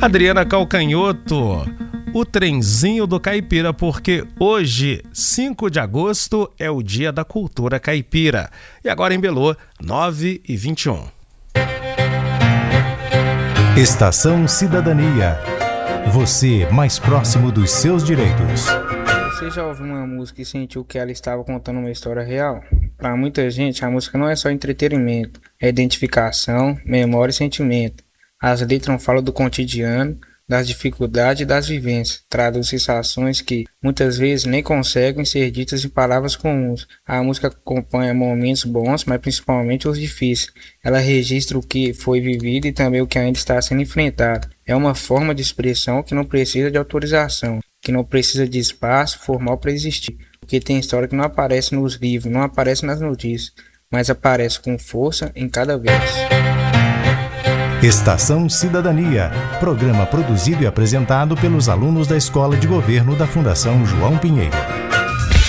Adriana Calcanhoto, o trenzinho do caipira, porque hoje, 5 de agosto, é o dia da cultura caipira. E agora em Belô, 9h21. Estação Cidadania. Você mais próximo dos seus direitos. Você já ouviu uma música e sentiu que ela estava contando uma história real? Para muita gente, a música não é só entretenimento, é identificação, memória e sentimento. As letras falam do cotidiano, das dificuldades e das vivências, traduz sensações que muitas vezes nem conseguem ser ditas em palavras comuns. A música acompanha momentos bons, mas principalmente os difíceis. Ela registra o que foi vivido e também o que ainda está sendo enfrentado. É uma forma de expressão que não precisa de autorização, que não precisa de espaço formal para existir, porque tem história que não aparece nos livros, não aparece nas notícias, mas aparece com força em cada verso. Estação Cidadania, programa produzido e apresentado pelos alunos da Escola de Governo da Fundação João Pinheiro.